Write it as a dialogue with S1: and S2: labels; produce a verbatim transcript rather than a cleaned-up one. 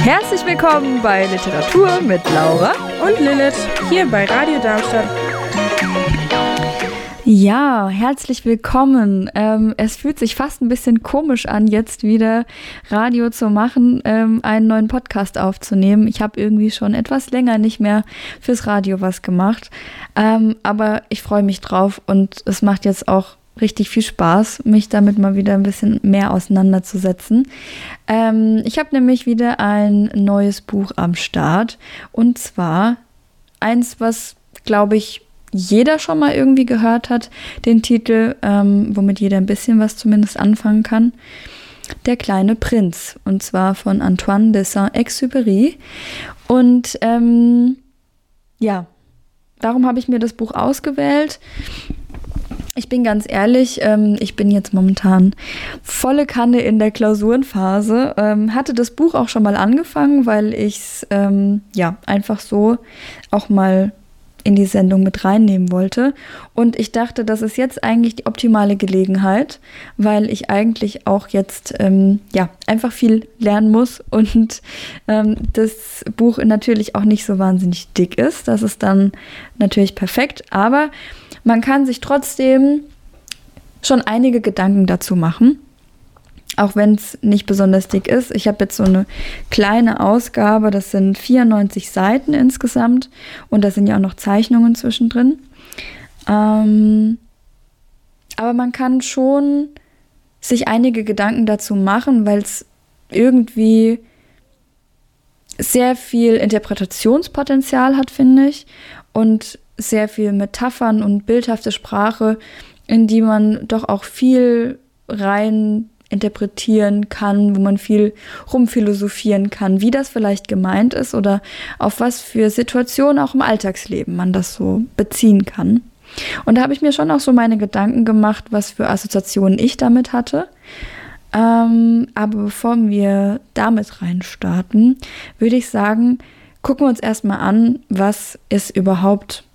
S1: Herzlich willkommen bei Literatur mit Laura
S2: und Lilith hier bei Radio Darmstadt.
S1: Ja, herzlich willkommen. Ähm, es fühlt sich fast ein bisschen komisch an, jetzt wieder Radio zu machen, ähm, einen neuen Podcast aufzunehmen. Ich habe irgendwie schon etwas länger nicht mehr fürs Radio was gemacht, ähm, aber ich freue mich drauf und es macht jetzt auch richtig viel Spaß, mich damit mal wieder ein bisschen mehr auseinanderzusetzen. Ähm, ich habe nämlich wieder ein neues Buch am Start und zwar eins, was, glaube ich, jeder schon mal irgendwie gehört hat, den Titel, ähm, womit jeder ein bisschen was zumindest anfangen kann. Der kleine Prinz, und zwar von Antoine de Saint-Exupéry. Und ähm, ja, darum habe ich mir das Buch ausgewählt. Ich bin ganz ehrlich, ähm, ich bin jetzt momentan volle Kanne in der Klausurenphase. Ähm, hatte das Buch auch schon mal angefangen, weil ich es ähm, ja einfach so auch mal in die Sendung mit reinnehmen wollte. Und ich dachte, das ist jetzt eigentlich die optimale Gelegenheit, weil ich eigentlich auch jetzt ähm, ja einfach viel lernen muss und ähm, das Buch natürlich auch nicht so wahnsinnig dick ist. Das ist dann natürlich perfekt, aber man kann sich trotzdem schon einige Gedanken dazu machen, auch wenn es nicht besonders dick ist. Ich habe jetzt so eine kleine Ausgabe, das sind vierundneunzig Seiten insgesamt und da sind ja auch noch Zeichnungen zwischendrin. Ähm, aber man kann schon sich einige Gedanken dazu machen, weil es irgendwie sehr viel Interpretationspotenzial hat, finde ich, und sehr viel Metaphern und bildhafte Sprache, in die man doch auch viel rein interpretieren kann, wo man viel rumphilosophieren kann, wie das vielleicht gemeint ist oder auf was für Situationen auch im Alltagsleben man das so beziehen kann. Und da habe ich mir schon auch so meine Gedanken gemacht, was für Assoziationen ich damit hatte. Ähm, aber bevor wir damit reinstarten, würde ich sagen, gucken wir uns erstmal an, was ist überhaupt